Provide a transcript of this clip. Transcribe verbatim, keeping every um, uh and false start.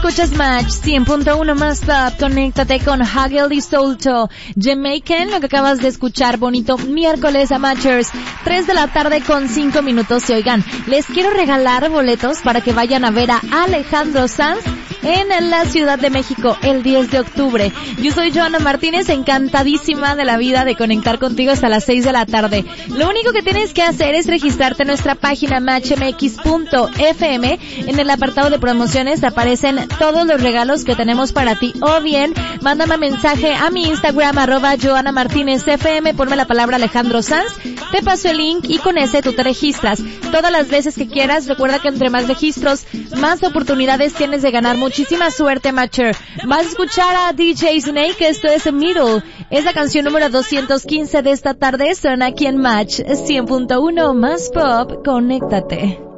Escuchas Match cien punto uno más Pop. Conéctate con Hagel y Solto. Jamaican, lo que acabas de escuchar. Bonito miércoles a Matchers. tres de la tarde con cinco minutos. Y oigan, les quiero regalar boletos para que vayan a ver a Alejandro Sanz en la Ciudad de México el diez de octubre. Yo soy Joana Martínez, encantadísima de la vida de conectar contigo hasta las seis de la tarde. Lo único que tienes que hacer es registrarte en nuestra página match m x punto f m. En el apartado de promociones aparecen todos los regalos que tenemos para ti. O bien, mándame mensaje a mi Instagram, arroba Joana Martínez F M, ponme la palabra Alejandro Sanz, te paso el link y con ese tú te registras. Todas las veces que quieras, recuerda que entre más registros, más oportunidades tienes de ganar. Muchísima suerte, Matcher. Vas a escuchar a D J Snake, esto es Middle. Es la canción número doscientos quince de esta tarde, suena aquí en Match cien punto uno más Pop. Conéctate.